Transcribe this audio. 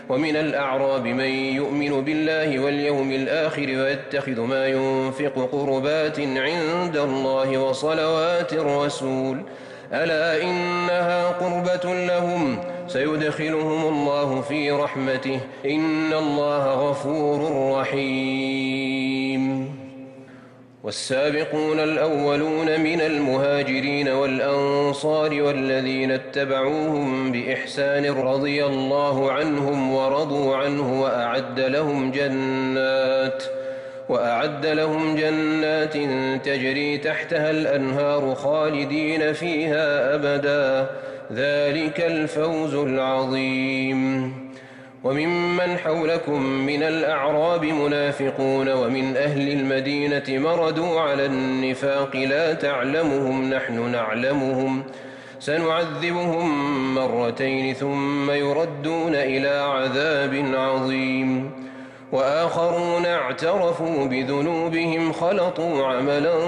ومن الأعراب من يؤمن بالله واليوم الآخر ويتخذ ما ينفق قربات عند الله وصلوات الرسول ألا إنها قربة لهم سيدخلهم الله في رحمته إن الله غفور رحيم. والسابقون الأولون من المهاجرين والأنصار والذين اتبعوهم بإحسان رضي الله عنهم ورضوا عنه وأعد لهم جنات تجري تحتها الأنهار خالدين فيها أبدا ذلك الفوز العظيم. وممن حولكم من الأعراب منافقون ومن أهل المدينة مردوا على النفاق لا تعلمهم نحن نعلمهم سنعذبهم مرتين ثم يردون إلى عذاب عظيم. وآخرون اعترفوا بذنوبهم خلطوا عملا